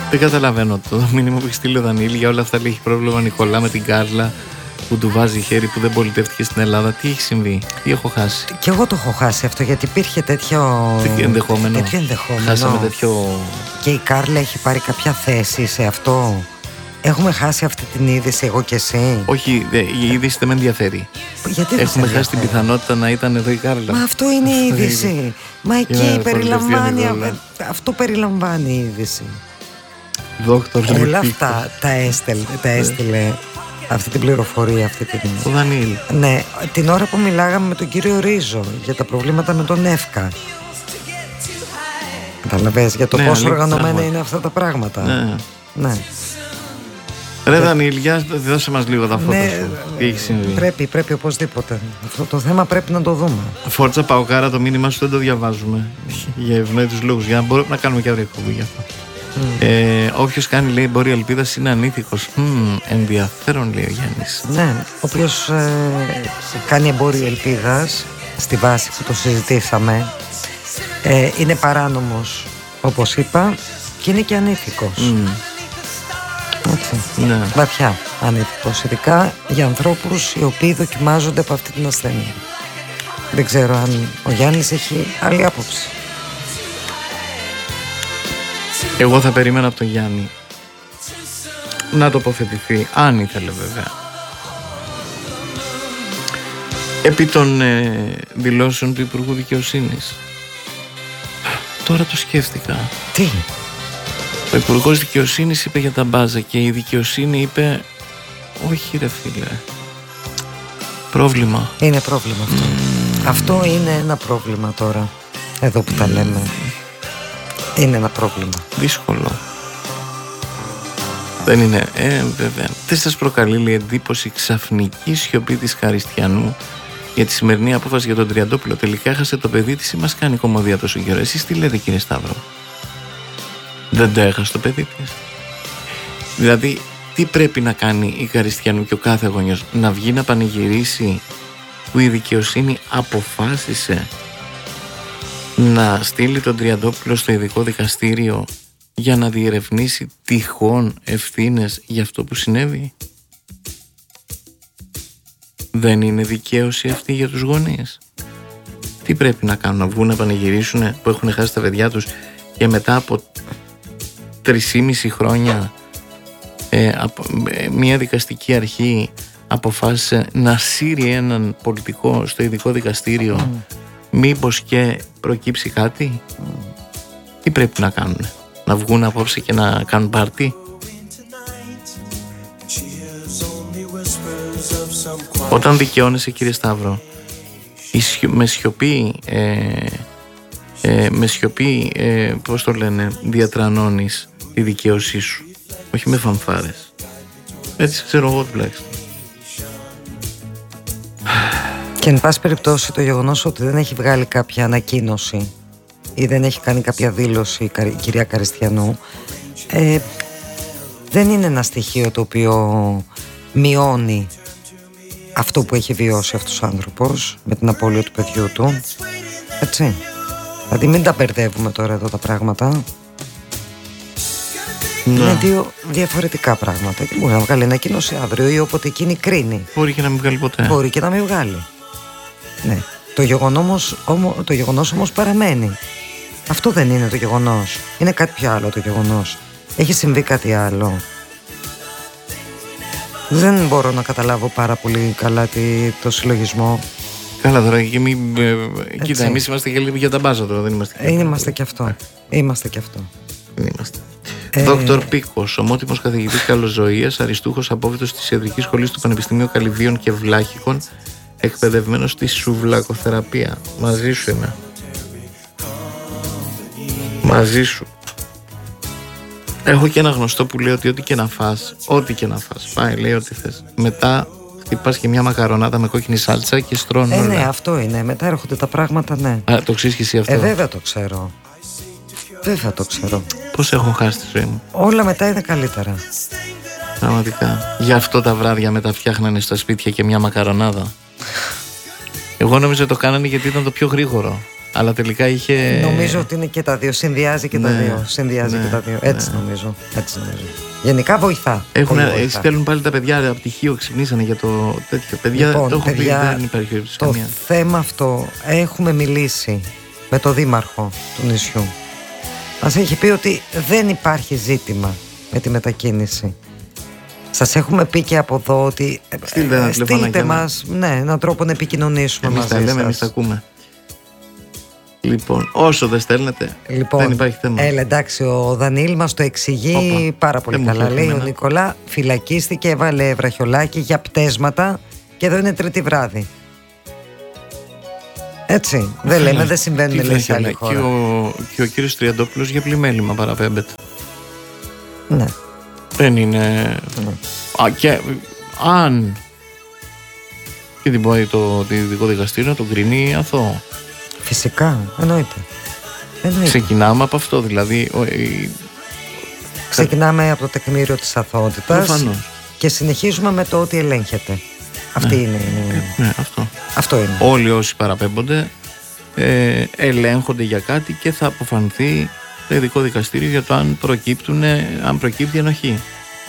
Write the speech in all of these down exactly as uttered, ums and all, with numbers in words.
Δεν καταλαβαίνω το μήνυμα που έχει στείλει ο Δανίλη. Για όλα αυτά λέει έχει πρόβλημα Νικολά με την Κάρλα που του βάζει χέρι, που δεν πολιτεύτηκε στην Ελλάδα. Τι έχει συμβεί, τι έχω χάσει? Και εγώ το έχω χάσει αυτό, γιατί υπήρχε τέτοιο, τέτοιο ενδεχόμενο. τέτοιο ενδεχόμενο. Χάσαμε τέτοιο. Και η Κάρλα έχει πάρει κάποια θέση σε αυτό. Έχουμε χάσει αυτή την είδηση, εγώ και εσύ. Όχι, η είδηση δεν με ενδιαφέρει. Γιατί δεν Έχουμε χάσει την πιθανότητα να ήταν εδώ η Κάρλα. Μα αυτό είναι η είδηση. Μα εκεί περιλαμβάνει. Αυτό περιλαμβάνει η είδηση. Δόκτωρ Όλα αυτά τα έστειλε, τα έστειλε αυτή την πληροφορία, αυτή την. Ο Δανίλ. Ναι, την ώρα που μιλάγαμε με τον κύριο Ρίζο για τα προβλήματα με τον Εύκα. Καταλαβες για το ναι, πόσο οργανωμένα είναι αυτά τα πράγματα. Ναι. Ναι. Ρε Δανίλ, για δώσε μας λίγο τα φώτα ναι, σου. Τι έχει συμβεί? Πρέπει, πρέπει οπωσδήποτε. Αυτό το θέμα πρέπει να το δούμε. Φόρτσα Παοκάρα, το μήνυμα σου δεν το διαβάζουμε. Για ευνόητους λόγους. Για να μπορούμε να κάνουμε και αύριο εκπομπή γι' αυτό. Mm. Ε, όποιος κάνει, λέει, μπορεί ελπίδας είναι ανήθικος. Mm, ενδιαφέρον, λέει ο Γιάννης. Ναι, όποιος ε, κάνει εμπόριο ελπίδας, στη βάση που το συζητήσαμε, ε, είναι παράνομος, όπως είπα, και είναι και ανήθικος. Mm. Έτσι. Ναι. Βαθιά ανήθικος, ειδικά για ανθρώπους οι οποίοι δοκιμάζονται από αυτή την ασθένεια. Δεν ξέρω αν ο Γιάννης έχει άλλη άποψη. Εγώ θα περίμενα από τον Γιάννη να τοποθετηθεί, αν ήθελε βέβαια, επί των ε, δηλώσεων του Υπουργού Δικαιοσύνης. Τώρα το σκέφτηκα. Τι? Ο Υπουργός Δικαιοσύνης είπε για τα μπάζα και η δικαιοσύνη είπε όχι ρε φίλε, πρόβλημα. Είναι πρόβλημα αυτό. Mm. Αυτό είναι ένα πρόβλημα τώρα, εδώ που mm. τα λέμε. Είναι ένα πρόβλημα. Δύσκολο. Δεν είναι, ε, βέβαια. Δεν σας προκαλεί λέει, εντύπωση ξαφνική σιωπή της Χαριστιανού για τη σημερινή απόφαση για τον Τριαντόπουλο? Τελικά έχασε το παιδί της ή μας κάνει κομμωδία τόσο καιρό? Εσείς τι λέτε κύριε Σταύρο? Δεν το έχασε το παιδί της? Δηλαδή, τι πρέπει να κάνει η Χαριστιανού και ο κάθε γονιός? Να βγει να πανηγυρίσει που η δικαιοσύνη αποφάσισε να στείλει τον Τριαντόπουλο στο ειδικό δικαστήριο για να διερευνήσει τυχόν ευθύνες για αυτό που συνέβη? Δεν είναι δικαίωση αυτή για τους γονείς? Τι πρέπει να κάνουν? Να βγουν να πανηγυρίσουν που έχουν χάσει τα παιδιά τους και μετά από τρισήμιση χρόνια ε, από, ε, μια δικαστική αρχή αποφάσισε να σύρει έναν πολιτικό στο ειδικό δικαστήριο mm. μήπως και προκύψει κάτι? Mm. Τι πρέπει να κάνουν? Να βγουν απόψε και να κάνουν πάρτι? Όταν δικαιώνεσαι κύριε Σταύρο με σιωπή ε, ε, με σιωπή ε, πώς το λένε, διατρανώνεις τη δικαίωσή σου, όχι με φανφάρες. Έτσι ξέρω εγώ τουλάχιστον. Και εν πάση περιπτώσει το γεγονός ότι δεν έχει βγάλει κάποια ανακοίνωση ή δεν έχει κάνει κάποια δήλωση η κυρία Καριστιανού ε, δεν είναι ένα στοιχείο το οποίο μειώνει αυτό που έχει βιώσει αυτός ο άνθρωπος με την απώλεια του παιδιού του. Έτσι. Δηλαδή μην τα μπερδεύουμε τώρα εδώ τα πράγματα. Ναι. Είναι δύο διαφορετικά πράγματα. Μπορεί να βγάλει ανακοίνωση αύριο ή όποτε εκείνη κρίνει. Μπορεί και να μην βγάλει ποτέ. Μπορεί και να μην βγάλει. Ναι. Το γεγονός όμως, το γεγονός όμως παραμένει. Αυτό δεν είναι το γεγονός. Είναι κάτι πιο άλλο το γεγονός. Έχει συμβεί κάτι άλλο. Δεν μπορώ να καταλάβω πάρα πολύ καλά το συλλογισμό. Καλά τώρα και μην... Ε, κοίτα, εμείς είμαστε και λίγο για τα μπάζα τώρα, δεν είμαστε και... Ε, είμαστε και αυτό. Είμαστε και αυτό. Είμαστε. Ε... Δόκτωρ Πίκος, ομότιμος καθηγητής καλοζωίας, αριστούχος απόφοιτος της Ιατρικής Σχολής του Πανεπιστημίου Καλυδίων και Βλάχικων, εκπαιδευμένος στη σουβλακοθεραπεία. Μαζί σου είμαι. Μαζί σου. Έχω και ένα γνωστό που λέει ότι ό,τι και να φας, ό,τι και να φας, πάει, λέει ό,τι θες. Μετά χτυπάς και μια μακαρονάδα με κόκκινη σάλτσα και στρώνει. Ε, ναι, αυτό είναι. Μετά έρχονται τα πράγματα, ναι. Α, το ξέρεις και εσύ αυτό? Ε, βέβαια το ξέρω. Βέβαια το ξέρω. Πώς έχω χάσει τη ζωή μου. Όλα μετά είναι καλύτερα. Πραγματικά. Γι' αυτό τα βράδια μετά φτιάχνανε στα σπίτια και μια μακαρονάδα. Εγώ νόμιζα το κάνανε γιατί ήταν το πιο γρήγορο. αλλά τελικά είχε... Νομίζω ότι είναι και τα δύο, συνδυάζει και ναι, τα δύο. Συνδυάζει ναι, και τα δύο. Έτσι, ναι. νομίζω, έτσι νομίζω. Γενικά βοηθά. Έχουν, στέλνουν πάλι τα παιδιά από πτυχίο, ξυπνήσανε για το τέτοιο. Παιδιά, λοιπόν, το έχω παιδιά, πει, δεν υπάρχει το καμία. θέμα αυτό έχουμε μιλήσει με το δήμαρχο του νησιού. Μας έχει πει ότι δεν υπάρχει ζήτημα με τη μετακίνηση. Σας έχουμε πει και από εδώ ότι στείλτε, ένα στείλτε μας ναι, έναν τρόπο να επικοινωνήσουμε εμείς μαζί τα λέμε, σας. εμείς τα ακούμε. Λοιπόν, όσο δεν στέλνετε, λοιπόν, δεν υπάρχει θέμα. Έλα, εντάξει, ο Δανίλ μας το εξηγεί Οπα. πάρα πολύ δεν καλά. Λέει ο Νικολά, φυλακίστηκε, έβαλε βραχιολάκι για πτέσματα και εδώ είναι τρίτη βράδυ. Έτσι, δεν λέμε, δεν συμβαίνουν λέει σε άλλη χώρα. Και ο, και ο κύριος Τριαντόπουλος για πλημέλημα παραπέμπεται. Ναι. Δεν είναι... Ναι. Α, και αν και την πάει το Δυτικό Δικαστήριο το κρίνει αθώο. Φυσικά, εννοείται. εννοείται. Ξεκινάμε από αυτό, δηλαδή ο, η... Ξεκινάμε από το τεκμήριο της αθωότητας. Προφανώς. Και συνεχίζουμε με το ότι ελέγχεται. Αυτή ναι. είναι, είναι... Ναι, αυτό. αυτό είναι. Όλοι όσοι παραπέμπονται ε, ελέγχονται για κάτι και θα αποφανθεί το Ειδικό Δικαστήριο για το αν, προκύπτουν, αν προκύπτει ενοχή.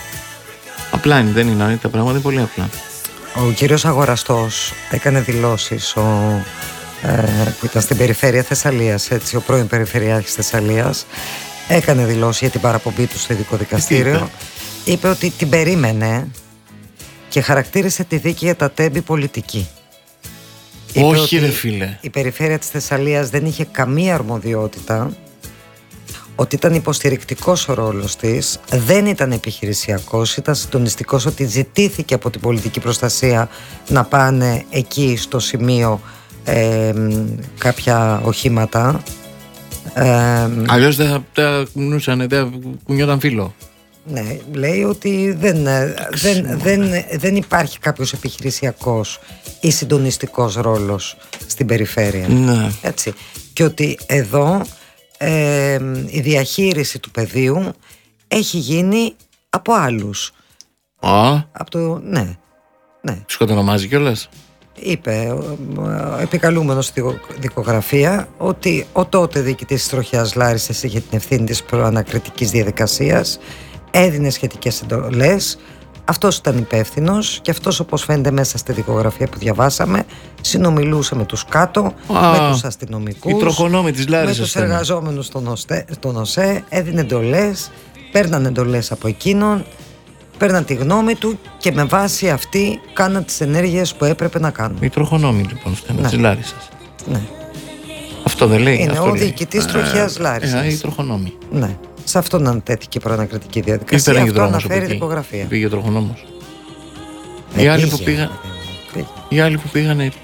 Απλά είναι, δεν είναι, τα πράγματα είναι πολύ απλά. Ο κύριος Αγοραστός έκανε δηλώσεις ο, ε, που ήταν στην περιφέρεια Θεσσαλίας, έτσι, ο πρώην Περιφερειάρχης Θεσσαλίας, έκανε δηλώσεις για την παραπομπή του στο Ειδικό Δικαστήριο. Είπε? είπε ότι την περίμενε και χαρακτήρισε τη δίκη για τα τέμπη πολιτική. Είπε Όχι ρε φίλε. Η περιφέρεια της Θεσσαλίας δεν είχε καμία αρμοδιότητα, ότι ήταν υποστηρικτικός ο ρόλος της, δεν ήταν επιχειρησιακός, ήταν συντονιστικός, ότι ζητήθηκε από την πολιτική προστασία να πάνε εκεί στο σημείο ε, κάποια οχήματα. Ε, Αλλιώς δεν θα κουνούσαν, δεν κουνιόταν φύλλο. Ναι, λέει ότι δεν, δεν, δεν, δεν υπάρχει κάποιος επιχειρησιακός ή συντονιστικός ρόλος στην περιφέρεια. Ναι. Έτσι. Και ότι εδώ ε, η διαχείριση του πεδίου έχει γίνει από άλλους. Α, από το, ναι, ναι. τους κατονομάζει κιόλας. Είπε ο επικαλούμενος στη δικογραφία ότι ο τότε διοικητής της Τροχιάς Λάρισσας είχε την ευθύνη της προανακριτικής διαδικασίας, έδινε σχετικές εντολές, αυτός ήταν υπεύθυνος και αυτός, όπως φαίνεται μέσα στη δικογραφία που διαβάσαμε, συνομιλούσε με τους κάτω, Α, με τους αστυνομικούς, η τροχονόμη της Λάρισσας, με τους εργαζόμενους στον ΟΣΕ, έδινε εντολές, παίρναν εντολές από εκείνον, παίρναν τη γνώμη του και με βάση αυτή κάναν τις ενέργειες που έπρεπε να κάνουν. Η τροχονόμη λοιπόν φταίνει, ναι. της Λάρισσας. Ναι. Αυτό δεν λέει. Είναι αυτό ο διοικητής Τροχιάς Λάρισσας. Ε, η τροχονόμη. Ναι. Σε αυτόν ανατέθηκε η προανακριτική διαδικασία. Αυτό αναφέρει η δικογραφία. Πήγε ο τροχονόμος. Ε, οι, άλλοι που πήγαν, οι άλλοι που πήγανε. Ναι.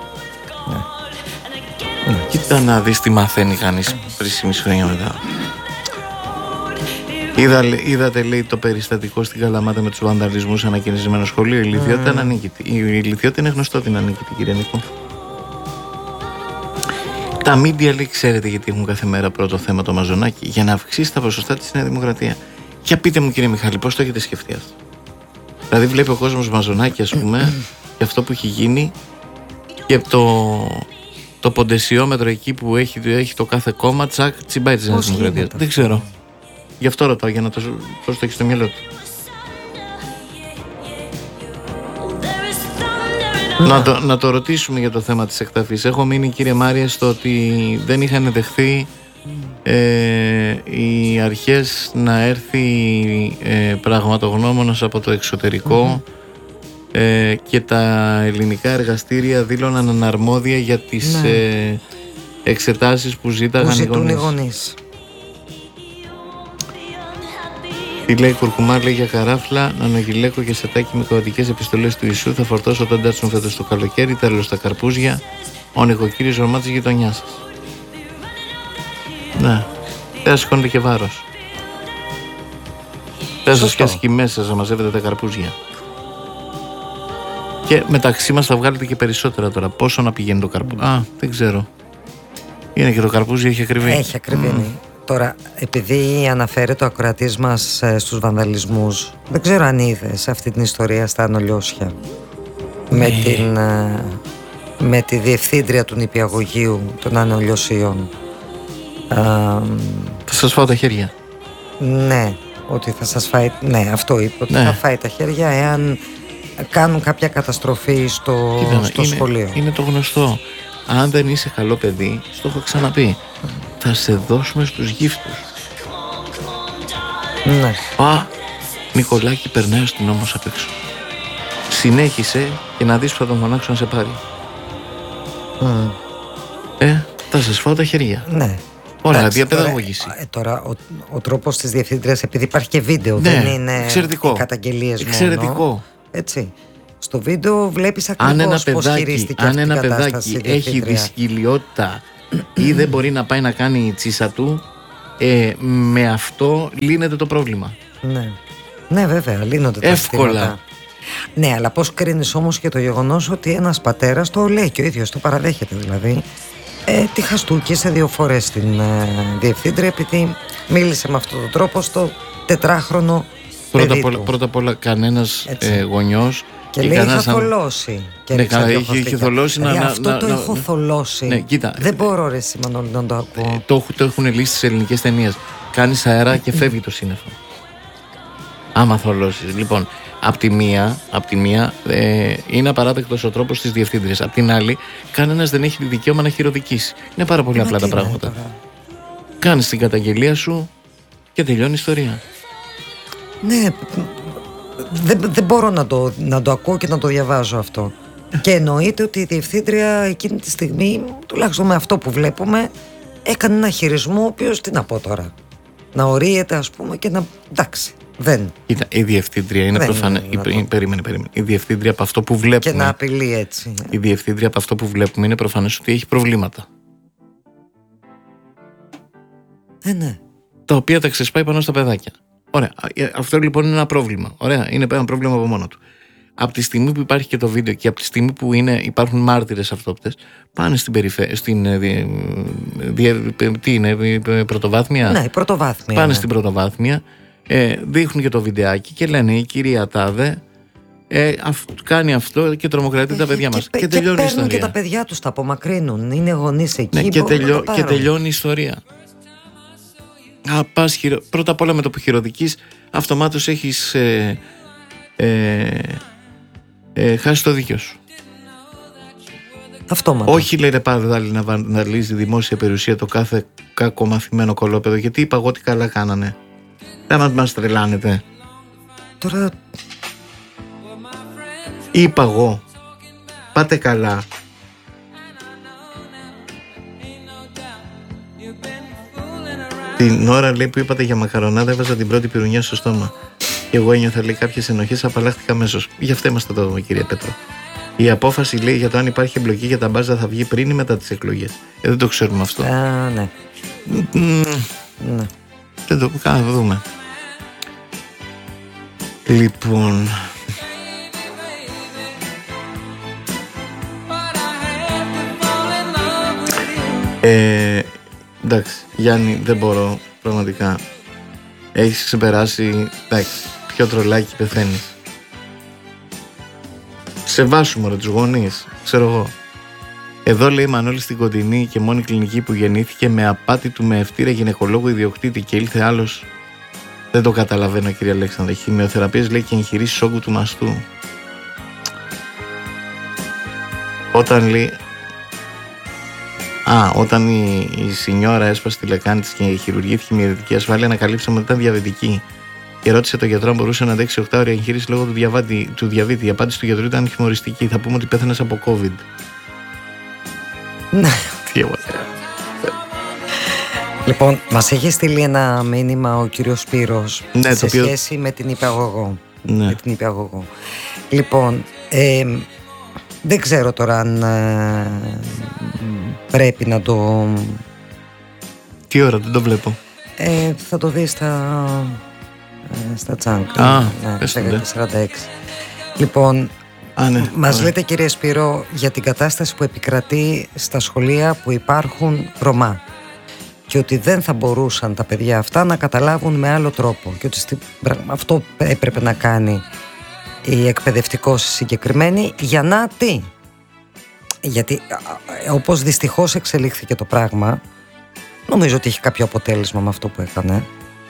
Ναι. Κοίτα να δεις τι μαθαίνει κανείς τρεις μισή χρόνια μετά. Είδα, είδατε λέει το περιστατικό στην Καλαμάτα με τους βανδαλισμούς, ανακαινισμένο σχολείο. Η ηλικιότητα mm. είναι ανίκητη. Η ηλικιότητα είναι γνωστό ότι είναι ανίκητη, κύριε Νίκο. Τα μίντια λέει, ξέρετε γιατί έχουν κάθε μέρα πρώτο θέμα το Μαζονάκι? Για να αυξήσει τα ποσοστά της Νέα Δημοκρατία. Για πείτε μου, κύριε Μιχάλη, πώς το έχετε σκεφτεί αυτό? Δηλαδή βλέπει ο κόσμος Μαζονάκι, ας πούμε, και αυτό που έχει γίνει και το, το ποντεσιόμετρο εκεί που έχει, έχει το κάθε κόμμα, τσακ, τσιμπάει της Νέας Δημοκρατίας. Δεν ξέρω. Γι' αυτό ρωτάω, για να το, πώς το έχει στο μυαλό του. Να το, να το ρωτήσουμε για το θέμα της εκταφής. Έχω μείνει, κύριε Μάρια, στο ότι δεν είχαν δεχθεί ε, οι αρχές να έρθει ε, πραγματογνώμονας από το εξωτερικό mm-hmm. ε, και τα ελληνικά εργαστήρια δήλωναν αναρμόδια για τις ναι. ε, εξετάσεις που ζήταγαν οι γονείς. γονείς. Τι λέει Κουρκουμά, λέει για καράφλα, νανογυλαίκο και σετάκι με κωδικές επιστολές του Ιησού. Θα φορτώσω τον τάτσο μου φέτος το καλοκαίρι, τέλος στα καρπούζια. Ο νοικοκύρης ορμά της γειτονιάς σας. Ναι, δεν σηκώνετε και βάρος. Δεν σας πιάσει και μέσα να μαζεύετε τα καρπούζια. Και μεταξύ μας θα βγάλετε και περισσότερα τώρα. Πόσο να πηγαίνει το καρπούζι? Α, δεν ξέρω. Είναι και το καρπούζι, έχει ακριβή. Έχει ακριβή. Mm. Τώρα, επειδή αναφέρει το ακροατής μας ε, στους βανδαλισμούς, δεν ξέρω αν είδες αυτή την ιστορία στα Ανολιώσια με, την, ε, με τη διευθύντρια του νηπιαγωγείου των Ανολιοσίων. Θα σας φάω τα χέρια. Ναι, ότι θα σας φάει. Ναι, αυτό είπε, ότι ναι. θα φάει τα χέρια εάν κάνουν κάποια καταστροφή στο, Κοίτα, στο είναι, σχολείο. Είναι το γνωστό. Αν δεν είσαι καλό παιδί, στο έχω ξαναπεί, θα σε δώσουμε στους γύφτους. Ναι. Α, Νικολάκη, περνάει στην νόμος απ' έξω. Συνέχισε και να δεις που θα τον φωνάξω να σε πάρει. Mm. Ε, θα σας φάω τα χέρια. Ναι. Ωραία, διαπαιδαγώγηση. Τώρα, ε, τώρα ο, ο τρόπος της διευθύντριας, επειδή υπάρχει και βίντεο, ναι, δεν είναι οι καταγγελίες μόνο. Εξαιρετικό. Έτσι. Στο βίντεο βλέπεις ακριβώς πώς χειρίστηκε αυτή η κατάσταση. Αν ένα παιδάκι έχει δυσκολιότητα ή δεν μπορεί να πάει να κάνει η τσίσα του, ε, με αυτό λύνεται το πρόβλημα. Ναι, ναι βέβαια, λύνονται τα εύκολα. Συστήματα. Ναι, αλλά πώς κρίνεις όμως και το γεγονός ότι ένας πατέρας το λέει και ο ίδιος το παραδέχεται δηλαδή. Ε, τη χαστούκισε δύο φορές στην ε, διευθύντρια επειδή μίλησε με αυτόν τον τρόπο στο τετράχρονο πρώτα παιδί πολλά, του. Πρώτα απ' όλα κανένας ε, γονιός και λέει είχα θολώσει και ναι, καλά, είχε, είχε θολώσει να, να, αυτό να, το να, έχω θολώσει ναι, κοίτα, δεν μπορώ ρε Σιμανόλη να το ακούω. ε, το, το έχουν λύσει στις ελληνικές ταινίες. Κάνεις αέρα και φεύγει το σύννεφο άμα θολώσεις. Λοιπόν, απ' τη μία, απ' τη μία ε, είναι απαράδεκτος ο τρόπος της διευθύντριας. Απ' την άλλη, κανένας δεν έχει τη δικαίωμα να χειροδικήσει. Είναι πάρα πολύ ε, απλά τα πράγματα. Κάνεις την καταγγελία σου και τελειώνει η ιστορία. Ναι, δεν, δεν μπορώ να το, να το ακούω και να το διαβάζω αυτό. Και εννοείται ότι η διευθύντρια εκείνη τη στιγμή, τουλάχιστον με αυτό που βλέπουμε, έκανε ένα χειρισμό ο οποίος, τι να πω τώρα, να ορίεται ας πούμε και να, εντάξει. Δεν. Κοίτα, η διευθύντρια είναι προφανές. Περίμενε, περίμενε. Η διευθύντρια από αυτό που βλέπουμε. Και να απειλεί έτσι. Η διευθύντρια από αυτό που βλέπουμε είναι προφανές ότι έχει προβλήματα. Ε, ναι. Τα οποία τα ξεσπάει πάνω στα παιδάκια. Ωραία. Αυτό λοιπόν είναι ένα πρόβλημα. Ωραία. Είναι ένα πρόβλημα από μόνο του. Από τη στιγμή που υπάρχει και το βίντεο και από τη στιγμή που είναι, υπάρχουν μάρτυρες αυτόπτες, πάνε στην περιφέρεια. Στην. Δι, δι, τι είναι, πρωτοβάθμια. Ναι, πρωτοβάθμια. Πάνε ναι. στην πρωτοβάθμια. Ε, δείχνουν και το βιντεάκι και λένε η κυρία Τάδε ε, αυ, κάνει αυτό και τρομοκρατεί ε, τα παιδιά και, μας. Και, και τελειώνει και η ιστορία. Και τα παιδιά τους τα απομακρύνουν. Είναι γονείς εκεί. Ναι, και, τελειώ, και τελειώνει η ιστορία. Α, πας, χειρο... Πρώτα απ' όλα με το που χειροδικείς, αυτομάτως έχεις ε, ε, ε, χάσει το δίκιο σου. Αυτόματα. Όχι λέει ρε πάλι να βανδαλίζει δημόσια περιουσία το κάθε κακομαθημένο κολόπεδο. Γιατί είπα εγώ ότι καλά κάνανε. Δεν μας τρελάνετε. Τώρα είπα εγώ. Πάτε καλά. Την ώρα λέει που είπατε για μακαρονάδα έβαζα την πρώτη πυρουνιά στο στόμα. Και εγώ ένιωθα λέει κάποιες ενοχές, απαλλάχθηκα αμέσως. Γι' αυτό είμαστε εδώ κυρία Πέτρο. Η απόφαση λέει για το αν υπάρχει εμπλοκή για τα μπάζα θα βγει πριν ή μετά τις εκλογές. Ε, δεν το ξέρουμε αυτό. Α, ναι. Mm, ναι. Δεν το κάνουμε, θα δούμε. Λοιπόν... Ε, εντάξει, Γιάννη, δεν μπορώ, πραγματικά. Έχεις ξεπεράσει, εντάξει, πιο τρολάκι πεθαίνεις. Σεβάσου μωρέ τους γονείς, ξέρω εγώ. Εδώ λέει η Μανώλη στην Κοντινή και μόνη κλινική που γεννήθηκε με απάτη του με ευτήρα γυναικολόγου ιδιοκτήτη και ήλθε άλλος. Δεν το καταλαβαίνω κύριε Αλέξανδρε. Χημειοθεραπείες λέει και εγχειρήσεις όγκου του μαστού. Όταν λέει... Α, όταν η, η σινιόρα έσπασε τη λεκάνη της και χειρουργήθηκε με ιδιωτική ασφάλεια, ανακαλύψαμε ότι ήταν διαβητική. Και ρώτησε τον γιατρό αν μπορούσε να αντέξει οκτώ ώρια εγχείρηση λόγω του, διαβάτη, του διαβήτη. Η απάντηση του γιατρού ήταν χιουμοριστική. Θα πούμε ότι πέθανες από COVID. Ναι. Τι εγώ. Λοιπόν, μας έχει στείλει ένα μήνυμα ο κύριος Σπύρος, ναι, σε οποίο... σχέση με την υπηαγωγό. Ναι. Με την υπηαγωγό. Λοιπόν, ε, δεν ξέρω τώρα αν ε, πρέπει να το... Τι ώρα, δεν το βλέπω. Ε, θα το δει στα, ε, στα τσάνκ. Α, ναι, στα σαράντα έξι. Λοιπόν, Α, ναι, μας ναι. λέτε κύριε Σπύρο για την κατάσταση που επικρατεί στα σχολεία που υπάρχουν Ρωμά και ότι δεν θα μπορούσαν τα παιδιά αυτά να καταλάβουν με άλλο τρόπο και ότι αυτό έπρεπε να κάνει η εκπαιδευτικός συγκεκριμένη για να τι. Γιατί όπως δυστυχώς εξελίχθηκε το πράγμα, νομίζω ότι έχει κάποιο αποτέλεσμα με αυτό που έκανε.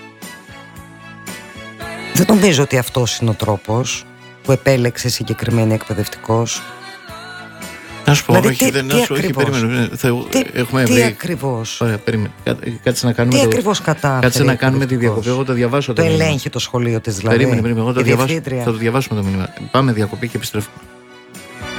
Δεν νομίζω ότι αυτός είναι ο τρόπος που επέλεξε συγκεκριμένη εκπαιδευτικός. Να σου πω, δηλαδή, όχι, τι, δεν, τι να σου, όχι, περίμενε. Τι, έχουμε τι βρει... ακριβώς. Ωραία, περίμενε. Κάτσε να κάνουμε τι το... ακριβώς κατάφερε. Κάτσε να κάνουμε τη διακοπή. Εγώ το διαβάσω. Το, το ελέγχει το σχολείο της δηλαδή. Περίμενε, περίμενε. Εγώ το διαβάσω, θα το διαβάσουμε το μήνυμα. Πάμε διακοπή και επιστρέφουμε.